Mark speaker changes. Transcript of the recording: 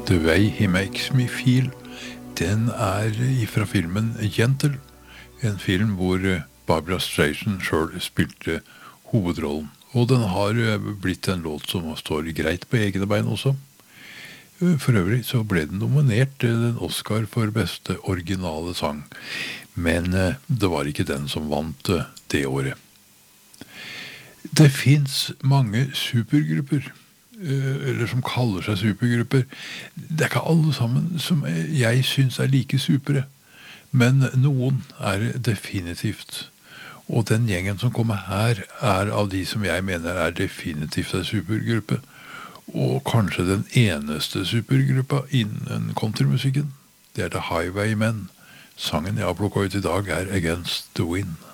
Speaker 1: The Way He Makes Me Feel, den fra filmen Gentle, en film hvor Barbra Streisand selv spilte hovedrollen. Og den har blitt en låt som står greit på egne bein også. For øvrig så ble den nominert til en Oscar for beste originale sang, men det var ikke den som vant det året. Det finns mange supergrupper, eller som kaller seg supergrupper. Det ikke alle sammen som jeg synes like supere, men noen definitivt. Og den gjengen som kommer her av de som jeg mener definitivt en supergruppe, og kanskje den eneste supergruppa innen countrymusikken. Det The Highwaymen. Sangen jeg har plukket ut i dag Against the Wind.